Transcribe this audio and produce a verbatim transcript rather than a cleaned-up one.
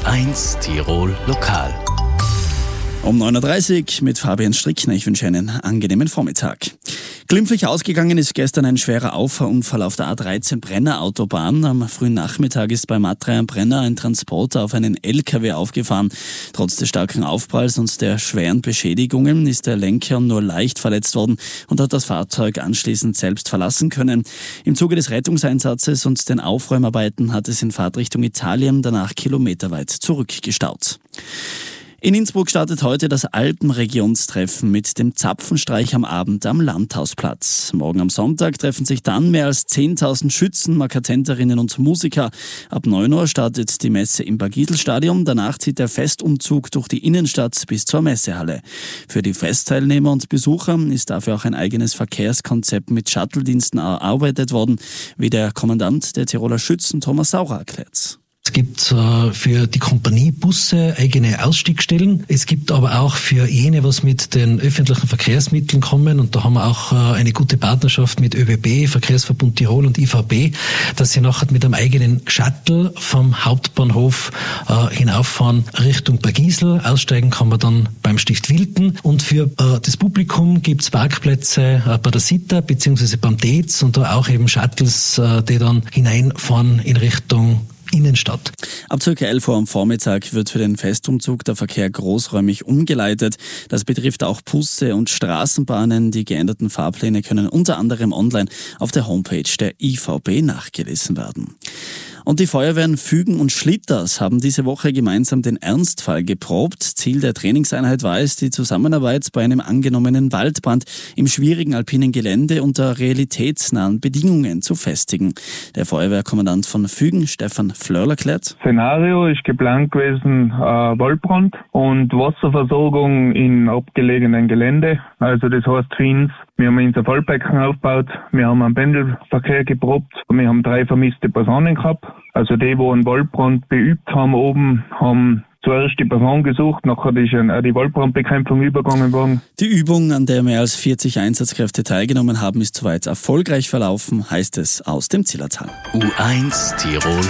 eins Tirol Lokal. Um neun Uhr dreißig mit Fabian Strickner. Ich wünsche einen angenehmen Vormittag. Glimpflich ausgegangen ist gestern ein schwerer Auffahrunfall auf der A dreizehn Brenner Autobahn. Am frühen Nachmittag ist bei Matrei am Brenner ein Transporter auf einen L K W aufgefahren. Trotz des starken Aufpralls und der schweren Beschädigungen ist der Lenker nur leicht verletzt worden und hat das Fahrzeug anschließend selbst verlassen können. Im Zuge des Rettungseinsatzes und den Aufräumarbeiten hat es in Fahrtrichtung Italien danach kilometerweit zurückgestaut. In Innsbruck startet heute das Alpenregionstreffen mit dem Zapfenstreich am Abend am Landhausplatz. Morgen am Sonntag treffen sich dann mehr als zehntausend Schützen, Markatenterinnen und Musiker. Ab neun Uhr startet die Messe im Bargiedl-Stadion. Danach zieht der Festumzug durch die Innenstadt bis zur Messehalle. Für die Festteilnehmer und Besucher ist dafür auch ein eigenes Verkehrskonzept mit Shuttle-Diensten erarbeitet worden, wie der Kommandant der Tiroler Schützen Thomas Saurer erklärt. Es gibt äh, für die Kompaniebusse eigene Ausstiegsstellen. Es gibt aber auch für jene, was mit den öffentlichen Verkehrsmitteln kommen, und da haben wir auch äh, eine gute Partnerschaft mit ÖBB, Verkehrsverbund Tirol und I V B, dass sie nachher mit einem eigenen Shuttle vom Hauptbahnhof äh, hinauffahren Richtung Bargiesel. Aussteigen kann man dann beim Stift Wilten. Und für äh, das Publikum gibt es Parkplätze äh, bei der Sita bzw. beim D E Z und da auch eben Shuttles, äh, die dann hineinfahren in Richtung Innenstadt. Ab ca. elf Uhr am Vormittag wird für den Festumzug der Verkehr großräumig umgeleitet. Das betrifft auch Busse und Straßenbahnen. Die geänderten Fahrpläne können unter anderem online auf der Homepage der I V B nachgelesen werden. Und die Feuerwehren Fügen und Schlitters haben diese Woche gemeinsam den Ernstfall geprobt. Ziel der Trainingseinheit war es, die Zusammenarbeit bei einem angenommenen Waldbrand im schwierigen alpinen Gelände unter realitätsnahen Bedingungen zu festigen. Der Feuerwehrkommandant von Fügen, Stefan Flörl, erklärt: Szenario ist geplant gewesen, äh, Waldbrand und Wasserversorgung in abgelegenen Gelände. Also das heißt für uns, wir haben ein Fallbecken aufgebaut, wir haben einen Pendelverkehr geprobt und wir haben drei vermisste Personen gehabt. Also die, die einen Waldbrand beübt haben oben, haben zuerst die Person gesucht, nachher ist die Waldbrandbekämpfung übergegangen worden. Die Übung, an der mehr als vierzig Einsatzkräfte teilgenommen haben, ist soweit erfolgreich verlaufen, heißt es aus dem Zillertal. U eins Tirol